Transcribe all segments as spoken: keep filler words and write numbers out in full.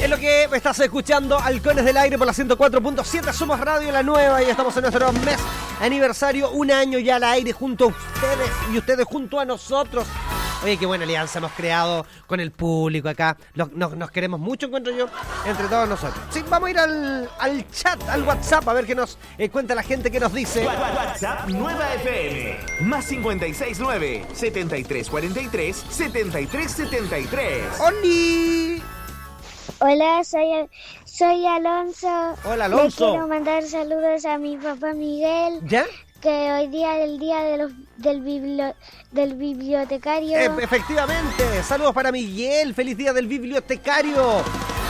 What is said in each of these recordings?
Es lo que estás escuchando, Halcones del Aire por la ciento cuatro punto siete. Somos Radio La Nueva y estamos en nuestro mes aniversario. Un año ya al aire junto a ustedes y ustedes junto a nosotros. Oye, qué buena alianza hemos creado con el público acá. Nos, nos, nos queremos mucho, encuentro yo, entre todos nosotros. Sí, vamos a ir al, al chat, al WhatsApp, a ver qué nos eh, cuenta la gente, qué nos dice. WhatsApp Nueva F M. Más cincuenta y seis nueve, setenta y tres cuarenta y tres, setenta y tres setenta y tres. ¡Oli! Hola, soy, soy Alonso. Hola, Alonso. Le quiero mandar saludos a mi papá Miguel. ¿Ya? Que hoy día es el día de los, del, bibli, del bibliotecario. E- efectivamente. Saludos para Miguel. Feliz día del bibliotecario.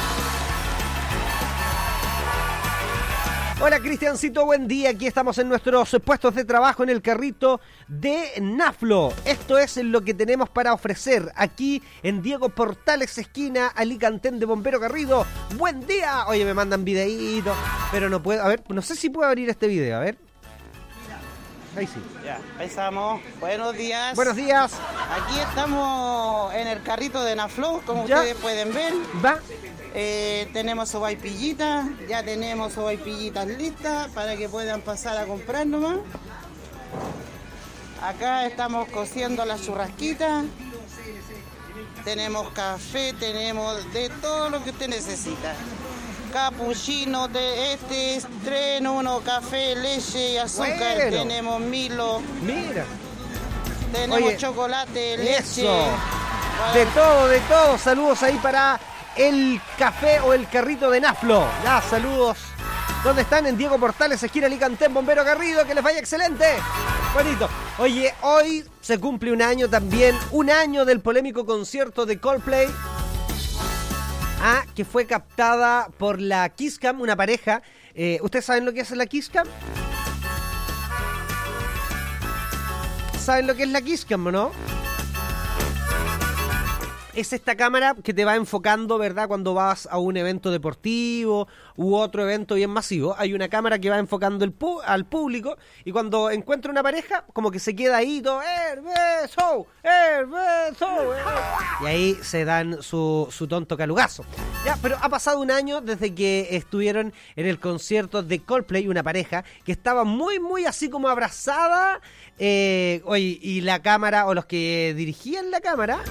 Hola, Cristiancito, buen día. Aquí estamos en nuestros puestos de trabajo en el carrito de Naflo. Esto es lo que tenemos para ofrecer aquí en Diego Portales, esquina Alicantén de Bombero Garrido. ¡Buen día! Oye, me mandan videíto, pero no puedo... A ver, no sé si puedo abrir este video, a ver. Ahí sí. Ya, empezamos. Buenos días. Buenos días. Aquí estamos en el carrito de Naflo, como ¿Ya? ustedes pueden ver. Va. Eh, tenemos sobaipillitas, ya tenemos sobaipillitas listas para que puedan pasar a comprar nomás. Acá estamos cociendo las churrasquitas. Tenemos café, tenemos de todo lo que usted necesita. Capuchino, de este es tres en uno, café, leche y azúcar. Bueno. Tenemos Milo, Mira. tenemos Oye, chocolate, leche. Eso. De todo, de todo. Saludos ahí para el café o el carrito de Naflo. Ya, saludos. ¿Dónde están? En Diego Portales, esquina Alicantén, Bombero Garrido. Que les vaya excelente. Bonito. Oye, hoy se cumple un año también. Un año del polémico concierto de Coldplay. Ah, que fue captada por la Kiss Cam, una pareja. Eh, ¿Ustedes saben lo que es la Kiss Cam? ¿Saben lo que es la Kiss Cam, no? Es esta cámara que te va enfocando, ¿verdad? Cuando vas a un evento deportivo u otro evento bien masivo. Hay una cámara que va enfocando el pu- al público y cuando encuentra una pareja, como que se queda ahí todo, ¡Herbeso! ¡Herbeso! Y ahí se dan su, su tonto calugazo. Ya, pero ha pasado un año desde que estuvieron en el concierto de Coldplay, una pareja que estaba muy, muy así como abrazada. Eh, oye, y la cámara, o los que dirigían la cámara...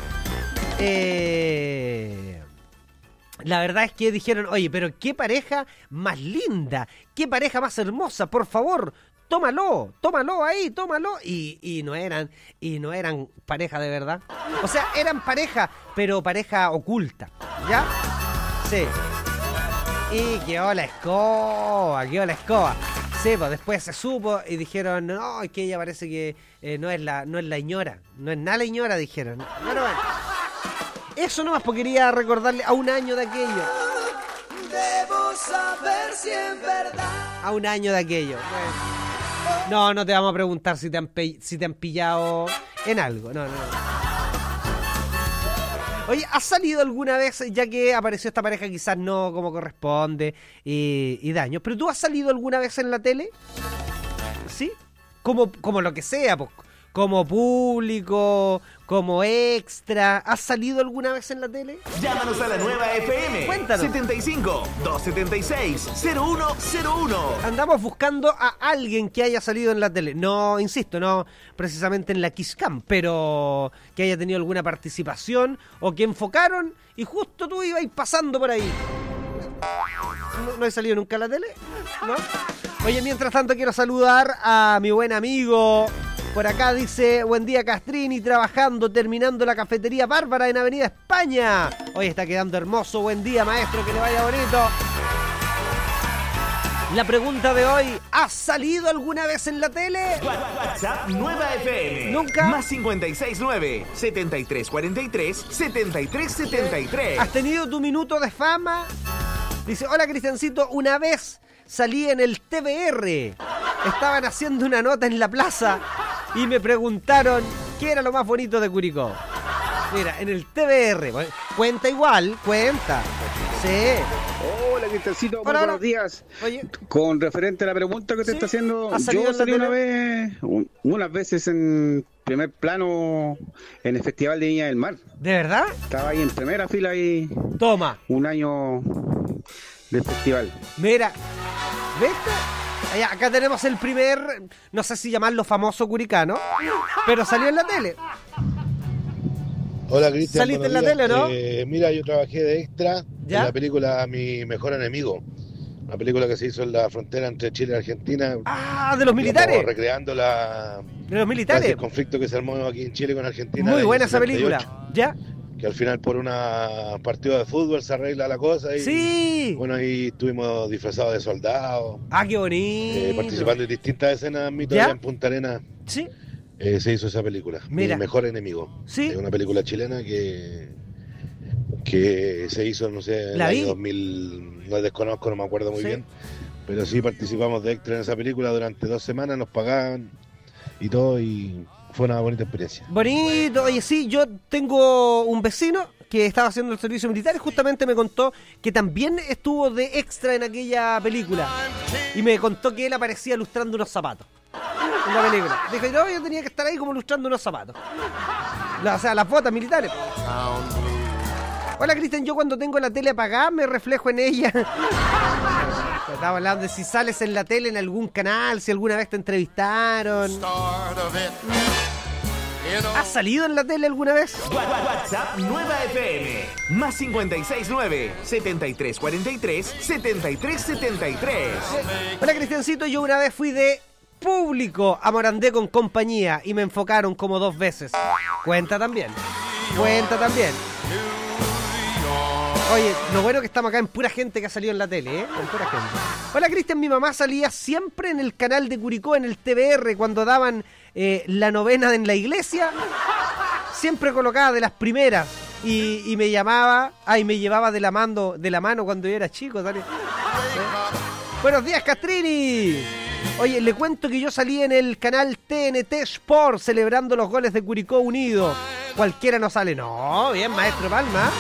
Eh, la verdad es que dijeron, oye, pero qué pareja más linda, qué pareja más hermosa, por favor, tómalo, tómalo ahí, tómalo. Y, y no eran, y no eran pareja de verdad. O sea, eran pareja, pero pareja oculta, ¿ya? Sí. Y quedó la escoba, quedó la escoba. Sí, pues después se supo y dijeron, no, es que ella parece que eh, no es la, no es la ñora, no es nada la ñora, dijeron. Bueno, bueno. Eso nomás, porque quería recordarle a un año de aquello. Debo saber si es verdad. A un año de aquello. Bueno. No, no te vamos a preguntar si te han, pe- si te han pillado en algo. No, no, no. Oye, ¿has salido alguna vez, ya que apareció esta pareja quizás no como corresponde y, y daño, pero tú has salido alguna vez en la tele? ¿Sí? Como, como lo que sea, pues. Como público, como extra. ¿Has salido alguna vez en la tele? Llámanos a la Nueva F M. Cuéntanos. setenta y cinco, doscientos setenta y seis, cero uno cero uno. Andamos buscando a alguien que haya salido en la tele. No, insisto, no precisamente en la Kiss Cam, pero que haya tenido alguna participación o que enfocaron y justo tú ibas pasando por ahí. ¿No, no he salido nunca a la tele? ¿No? Oye, mientras tanto quiero saludar a mi buen amigo. Por acá dice, buen día Castrini, trabajando, terminando la cafetería Bárbara en Avenida España. Hoy está quedando hermoso, buen día maestro, que le vaya bonito. La pregunta de hoy, ¿has salido alguna vez en la tele? WhatsApp Nueva F M. ¿Nunca? Más cincuenta y seis nueve, setenta y tres cuarenta y tres, setenta y tres setenta y tres. ¿Has tenido tu minuto de fama? Dice, hola Cristiancito, una vez salí en el T V R. Estaban haciendo una nota en la plaza y me preguntaron qué era lo más bonito de Curicó. Mira, en el T V R. Cuenta igual, cuenta. Sí. Hola, Cristiancito, muy Hola, buenos hola. días. Oye, Con referente a la pregunta que te ¿Sí? está haciendo, ¿Has salido yo en la salí tele? una vez, un- unas veces en primer plano en el Festival de Viña del Mar. ¿De verdad? Estaba ahí en primera fila ahí Toma. un año del festival. Mira, ¿viste? Ahí, acá tenemos el primer, no sé si llamarlo famoso curicano, pero salió en la tele. Hola, Cristian. ¿Saliste en la buenos días. tele, no? Eh, mira, yo trabajé de extra ¿Ya? en la película Mi Mejor Enemigo. Una película que se hizo en la frontera entre Chile y Argentina. Ah, de los militares. Digamos, recreando la, De los militares. el conflicto que se armó aquí en Chile con Argentina. en Muy el buena esa setenta y ocho, película. ¿Ya? Que al final por una partido de fútbol se arregla la cosa. Y, Sí. Bueno, ahí estuvimos disfrazados de soldados, Ah, qué bonito. eh, participando en distintas escenas. Mi ¿Ya? en Punta Arenas Sí. eh, se hizo esa película. Mira. Mi Mejor Enemigo. Sí. Es una película chilena que que se hizo, no sé, en La el vi. año dos mil, no desconozco, no me acuerdo muy Sí. bien, pero sí participamos de extra en esa película durante dos semanas, nos pagaban y todo, y fue una bonita experiencia. Bonito. Oye, sí, yo tengo un vecino que estaba haciendo el servicio militar y justamente me contó que también estuvo de extra en aquella película. Y me contó que él aparecía lustrando unos zapatos en la película. Dijo, no, yo tenía que estar ahí como lustrando unos zapatos. La- o sea, las botas militares. Hola, Cristian, yo cuando tengo la tele apagada me reflejo en ella. Estaba hablando de si sales en la tele en algún canal, si alguna vez te entrevistaron. ¿Has salido en la tele alguna vez? WhatsApp Nueva F M. Más cincuenta y seis nueve, setenta y tres cuarenta y tres, setenta y tres setenta y tres. Hola, Cristiancito, yo una vez fui de público a Morandé con compañía y me enfocaron como dos veces. Cuenta también. Cuenta también. Oye, lo bueno que estamos acá en pura gente que ha salido en la tele, ¿eh? En pura gente. Hola, Cristian, mi mamá salía siempre en el canal de Curicó, en el T V R, cuando daban eh, la novena en la iglesia. Siempre colocada de las primeras. Y, y me llamaba, ay, me llevaba de la, mando, de la mano cuando yo era chico. ¿Sale? ¿Eh? Buenos días, Castrini. Oye, le cuento que yo salí en el canal T N T Sport celebrando los goles de Curicó Unido. Cualquiera no sale. No, bien, maestro Palma.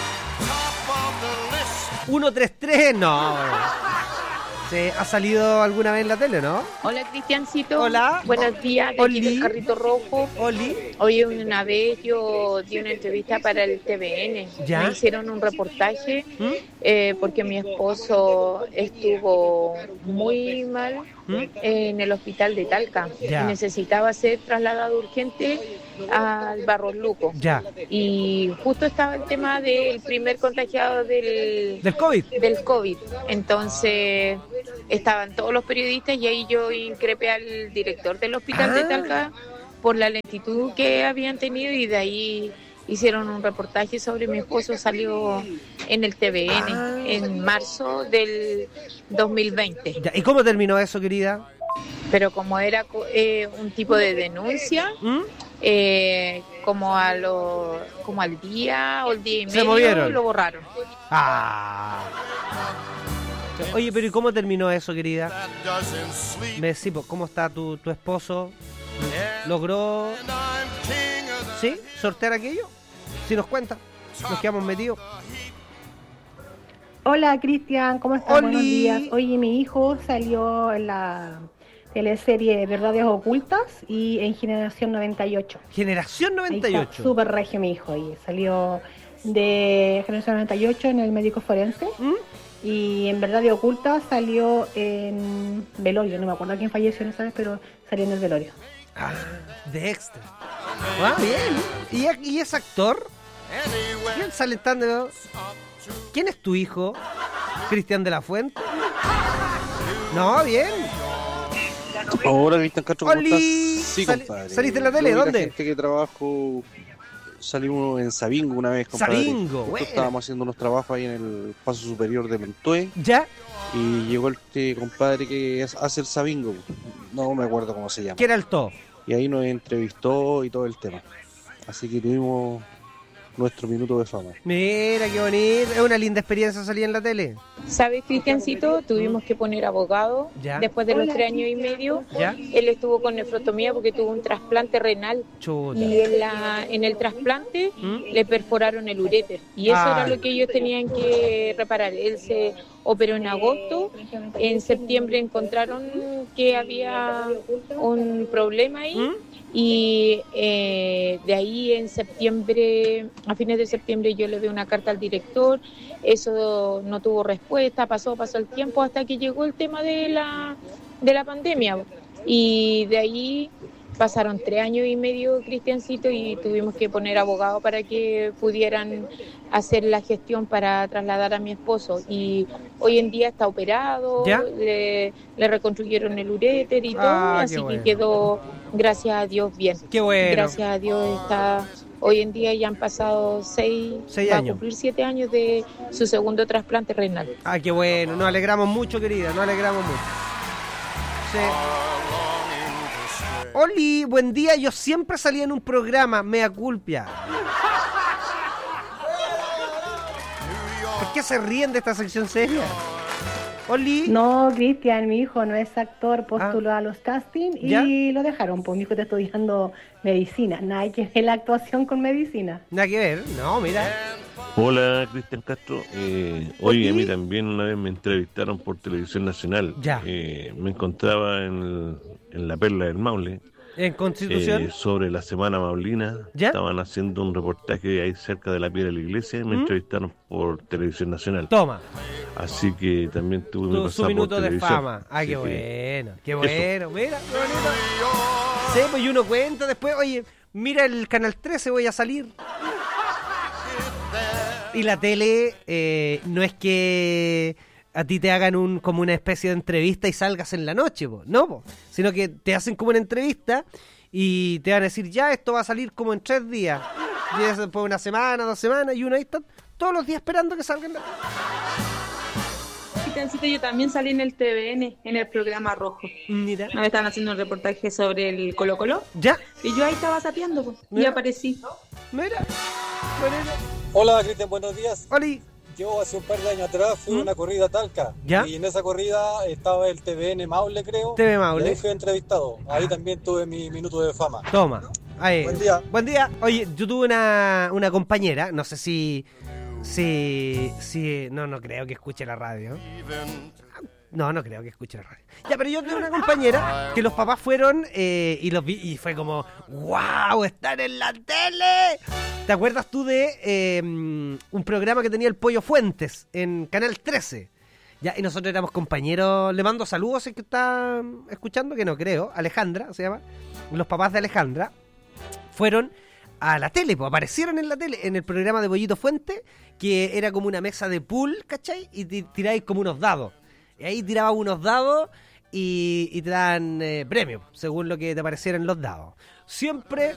uno tres tres, no. ¿Se ha salido alguna vez en la tele, no? Hola, Cristiancito. Hola. Buenos días, de aquí del Carrito Rojo. Oli. Oye, una vez yo di una entrevista para el T V N. ¿Ya? Me hicieron un reportaje ¿Mm? eh, porque mi esposo estuvo muy mal ¿Mm? en el hospital de Talca. Ya. Y necesitaba ser trasladado urgente al Barros Luco. Ya. Y justo estaba el tema del primer contagiado del, ¿Del COVID? del COVID. Entonces estaban todos los periodistas y ahí yo increpé al director del hospital Ah. de Talca por la lentitud que habían tenido y de ahí hicieron un reportaje sobre mi esposo. Salió en el T V N Ah. en marzo del dos mil veinte. Ya. ¿Y cómo terminó eso, querida? Pero como era co- eh, un tipo de denuncia, ¿Mm? eh, como a lo, como al día o el día y Se medio movieron. lo borraron. Ah. Oye, pero ¿y cómo terminó eso, querida? Me decís, pues, ¿cómo está tu, tu esposo? ¿Logró, sí, sortear aquello? Si nos cuenta, nos quedamos metidos. Hola, Cristian, ¿cómo estás? Oli. Buenos días. Oye, mi hijo salió en la teleserie Verdades Ocultas y en Generación noventa y ocho. Generación noventa y Ahí está, ocho. súper regio mi hijo. Y salió de Generación noventa y ocho en el médico forense. ¿Mm? Y en Verdades Ocultas salió en Velorio. No me acuerdo quién falleció en esa vez, pero salió en el Velorio. Ah, de extra. Ah, bien. ¿Y, y es actor? ¿Quién sale tan de... ¿Quién es tu hijo? ¿Cristian de la Fuente? No, bien. Hola, Cristian Castro, ¿cómo Oli. estás? Sí, Sali- compadre. ¿saliste en la tele? Yo y ¿Dónde? gente que trabajo, salimos en Sabingo una vez, compadre. Sabingo, Justo bueno. Estábamos haciendo unos trabajos ahí en el paso superior de Mentue ¿Ya? y llegó este compadre que es- hace el Sabingo. No me acuerdo cómo se llama. ¿Qué era el todo? Y ahí nos entrevistó y todo el tema. Así que tuvimos nuestro minuto de fama. Mira, qué bonito. Es una linda experiencia salir en la tele. ¿Sabes, Cristiancito? Tuvimos que poner abogado Ya. después de los tres años y medio. ¿Ya? Él estuvo con nefrotomía porque tuvo un trasplante renal. Chuta. Y en, la, en el trasplante ¿Mm? le perforaron el uréter. Y eso Ah. era lo que ellos tenían que reparar. Él se operó en agosto. En septiembre encontraron que había un problema ahí. ¿Mm? y eh, de ahí en septiembre, a fines de septiembre yo le di una carta al director, eso no tuvo respuesta, pasó, pasó el tiempo hasta que llegó el tema de la, de la pandemia y de ahí pasaron tres años y medio, Cristiancito, y tuvimos que poner abogado para que pudieran hacer la gestión para trasladar a mi esposo. Y hoy en día está operado, le, le reconstruyeron el uréter y todo, Ah, así qué bueno. que quedó, gracias a Dios, bien. Qué bueno. Gracias a Dios está... Hoy en día ya han pasado seis, Seis va a años. cumplir siete años de su segundo trasplante renal. Ah, qué bueno. Nos alegramos mucho, querida. Nos alegramos mucho. Sí. Oli, buen día. Yo siempre salía en un programa, mea culpa. ¿Por qué se ríen de esta sección seria? Oli. No, Cristian, mi hijo no es actor, postuló a los castings y ¿Ya? lo dejaron, pues mi hijo está estudiando medicina, nada que ver la actuación con medicina. Nada que ver, no, mira. Hola, Cristian Castro. Eh, oye, a mí también una vez me entrevistaron por Televisión Nacional. Ya. Eh, me encontraba en, el- en la Perla del Maule. En Constitución. eh, sobre la Semana Maulina. ¿Ya? Estaban haciendo un reportaje ahí cerca de la piedra de la iglesia y me ¿Mm? entrevistaron por Televisión Nacional. Toma. Así que también tuve mi Tu, su pasada por minuto de televisión. fama. Ah, Así qué que bueno, qué eso. bueno. Mira, qué bonito. Sí, pues y uno cuenta después, oye, mira el Canal trece, voy a salir. Y la tele eh, no es que a ti te hagan un como una especie de entrevista y salgas en la noche, po. No, po. Sino que te hacen como una entrevista y te van a decir, ya, esto va a salir como en tres días. Y es después una semana, dos semanas, y uno ahí está todos los días esperando que salgan. La... Cristiancito, yo también salí en el T V N, en el programa Rojo. Mira. Me estaban haciendo un reportaje sobre el Colo Colo. ¿Ya? Y yo ahí estaba sapeando, pues, y Mira. aparecí. Mira. Hola, Cristian, buenos días. Hola. Yo hace un par de años atrás fui a una corrida a Talca. ¿Ya? Y en esa corrida estaba el T V N Maule, creo. T V Maule. Y ahí fui entrevistado. Ahí también tuve mi minuto de fama. Toma. Ahí. Buen día. Buen día. Oye, yo tuve una, una compañera, no sé si, si, si, no, no creo que escuche la radio. No, no creo que escuche la radio. Ya, pero yo tuve una compañera que los papás fueron eh, y los vi y fue como, ¡wow! ¡Están en la tele! ¿Te acuerdas tú de eh, un programa que tenía el Pollo Fuentes en Canal trece? Ya, y nosotros éramos compañeros. Le mando saludos, si es que está escuchando, que no creo. Alejandra se llama. Los papás de Alejandra fueron a la tele, pues aparecieron en la tele, en el programa de Pollito Fuente, que era como una mesa de pool, ¿cachai? Y ti- tiráis como unos dados. Y ahí tirabas unos dados y, y te dan eh, premios, según lo que te aparecieran los dados. Siempre